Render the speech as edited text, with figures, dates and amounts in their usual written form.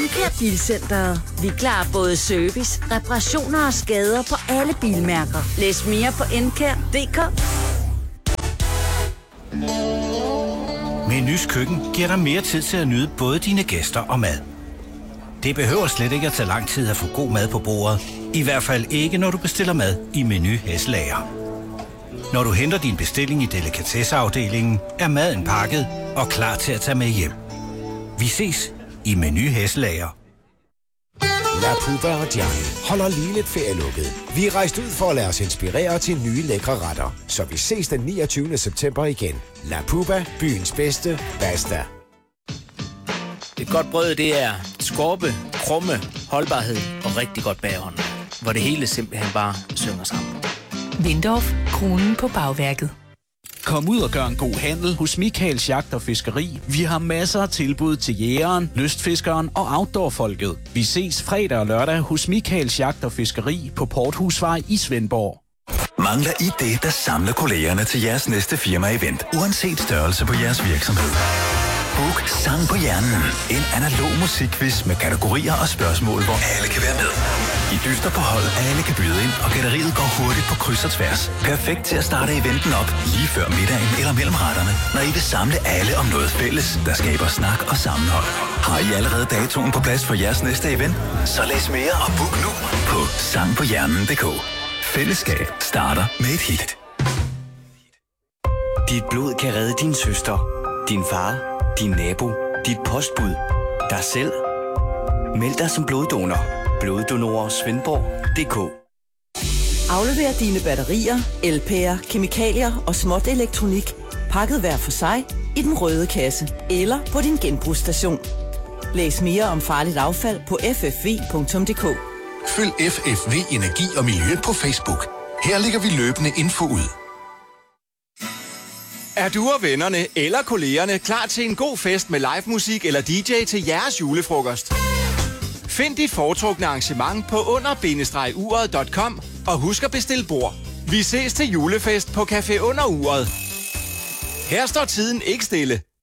Encare Bilcenteret. Vi klarer både service, reparationer og skader på alle bilmærker. Læs mere på encare.dk. Menus Køkken giver dig mere tid til at nyde både dine gæster og mad. Det behøver slet ikke at tage lang tid at få god mad på bordet. I hvert fald ikke, når du bestiller mad i Meny Hesselager. Når du henter din bestilling i delikatesseafdelingen, er maden pakket og klar til at tage med hjem. Vi ses i Meny Hesselager. La Puba og Gianni holder lige lidt ferielukket. Vi er rejst ud for at lade os inspirere til nye lækre retter. Så vi ses den 29. september igen. La Puba, byens bedste, basta. Et godt brød, det er skorpe, krumme, holdbarhed og rigtig godt bagånd. Hvor det hele simpelthen bare synger sammen. Windorf, kronen på bagværket. Kom ud og gør en god handel hos Michaels Jagt og Fiskeri. Vi har masser af tilbud til jægeren, lystfiskeren og outdoorfolket. Vi ses fredag og lørdag hos Michaels Jagt og Fiskeri på Porthusvej i Svendborg. Mangler I det, der samler kollegerne til jeres næste firma-event, uanset størrelse på jeres virksomhed? Book Sang på Hjernen. En analog musikquiz med kategorier og spørgsmål, hvor alle kan være med. I dyster på hold, alle kan byde ind, og gætteriet går hurtigt på kryds og tværs. Perfekt til at starte eventen op lige før middagen eller mellem retterne, når I vil samle alle om noget fælles, der skaber snak og sammenhold. Har I allerede datoen på plads for jeres næste event? Så læs mere og book nu på sangpåhjernen.dk. Fællesskab starter med et hit. Dit blod kan redde din søster, din far, din nabo, dit postbud, dig selv. Meld dig som bloddonor. Bloddonorer Svendborg.dk. Aflever dine batterier, LP'er, kemikalier og småt elektronik pakket hver for sig i den røde kasse eller på din genbrugsstation. Læs mere om farligt affald på ffv.dk. Følg FFV Energi og Miljø på Facebook. Her lægger vi løbende info ud. Er du og vennerne eller kollegerne klar til en god fest med live musik eller DJ til jeres julefrokost? Find dit foretrukne arrangement på under-uret.com og husk at bestille bord. Vi ses til julefest på Café Under Uret. Her står tiden ikke stille.